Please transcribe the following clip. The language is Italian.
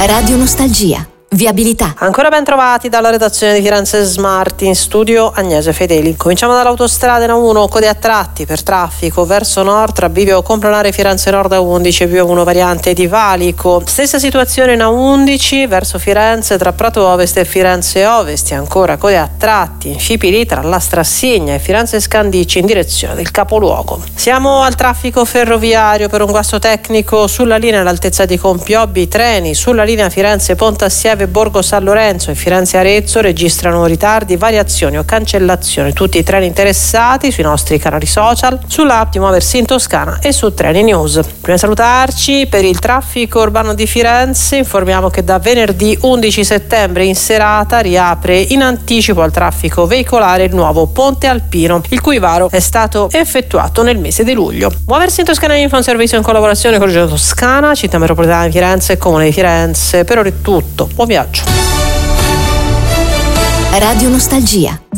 Radio Nostalgia. Viabilità. Ancora ben trovati dalla redazione di Firenze Smart, in studio Agnese Fedeli. Cominciamo dall'autostrada A1, code a tratti per traffico verso nord tra bivio Complanare Firenze Nord A11 e bivio 1 variante di Valico. Stessa situazione in A11 verso Firenze tra Prato Ovest e Firenze Ovest, e ancora code a tratti in Scipili tra la Strassigna e Firenze Scandicci in direzione del capoluogo. Siamo al traffico ferroviario per un guasto tecnico sulla linea all'altezza di Compiobbi. Treni sulla linea Firenze Pontassieve, Borgo San Lorenzo e Firenze Arezzo registrano ritardi, variazioni o cancellazioni. Tutti i treni interessati sui nostri canali social, sull'app di Muoversi in Toscana e su Treni News. Prima di salutarci, per il traffico urbano di Firenze informiamo che da venerdì 11 settembre in serata riapre in anticipo al traffico veicolare il nuovo Ponte Alpino, il cui varo è stato effettuato nel mese di luglio. Muoversi in Toscana Info è un servizio in collaborazione con Regione Toscana, Città Metropolitana di Firenze e Comune di Firenze. Per ora è tutto. Buon viaggio. Radio Nostalgia.